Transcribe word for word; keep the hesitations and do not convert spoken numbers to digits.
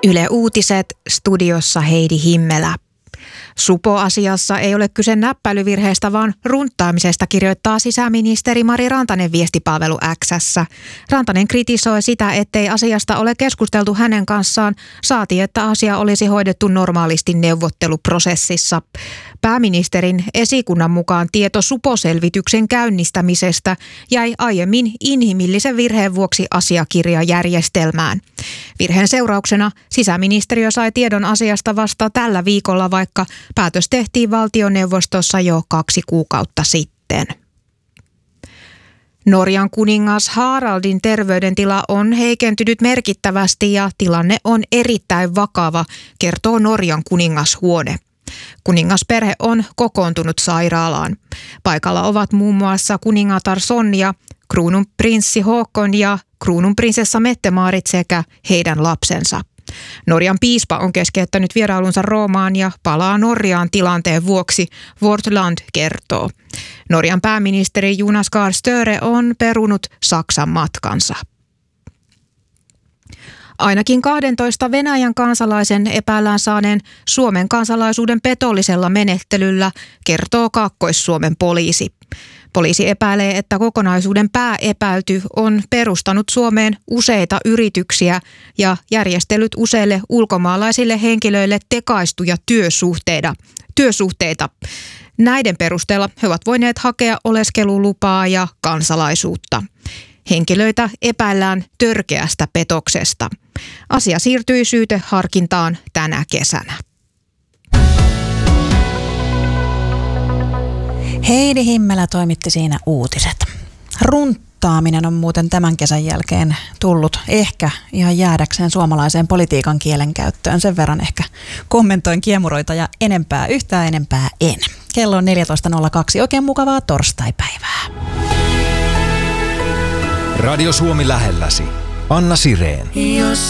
Yle Uutiset, studiossa Heidi Himmelä. Supo-asiassa ei ole kyse näppäilyvirheestä, vaan runttaamisesta, kirjoittaa sisäministeri Mari Rantanen viestipalvelu X:ssä. Rantanen kritisoi sitä, ettei asiasta ole keskusteltu hänen kanssaan, saati että asia olisi hoidettu normaalisti neuvotteluprosessissa. Pääministerin esikunnan mukaan tieto suposelvityksen käynnistämisestä jäi aiemmin inhimillisen virheen vuoksi asiakirjajärjestelmään. Virheen seurauksena sisäministeriö sai tiedon asiasta vasta tällä viikolla, vaikka päätös tehtiin valtioneuvostossa jo kaksi kuukautta sitten. Norjan kuningas Haraldin terveydentila on heikentynyt merkittävästi ja tilanne on erittäin vakava, kertoo Norjan kuningashuone. Kuningasperhe on kokoontunut sairaalaan. Paikalla ovat muun muassa kuningatar Sonja, kruununprinssi Håkon ja kruununprinsessa Mette-Marit sekä heidän lapsensa. Norjan piispa on keskeyttänyt vierailunsa Roomaan ja palaa Norjaan tilanteen vuoksi, Vårt Land kertoo. Norjan pääministeri Jonas Gahr Støre on perunut Saksan matkansa. Ainakin kahdentoista Venäjän kansalaisen epäillään saaneen Suomen kansalaisuuden petollisella menettelyllä, kertoo Kaakkois-Suomen poliisi. Poliisi epäilee, että kokonaisuuden pääepäilty on perustanut Suomeen useita yrityksiä ja järjestellyt useille ulkomaalaisille henkilöille tekaistuja työsuhteita. työsuhteita. Näiden perusteella he ovat voineet hakea oleskelulupaa ja kansalaisuutta. Henkilöitä epäillään törkeästä petoksesta. Asia siirtyi syyteharkintaan tänä kesänä. Heidi Himmelä toimitti siinä uutiset. Runttaaminen on muuten tämän kesän jälkeen tullut ehkä ihan jäädäkseen suomalaiseen politiikan kielenkäyttöön. Sen verran ehkä kommentoin kiemuroita ja enempää, yhtään enempää en. Kello on neljätoista nolla kaksi. Oikein mukavaa torstaipäivää. Radio Suomi lähelläsi. Anna Sireen. Jos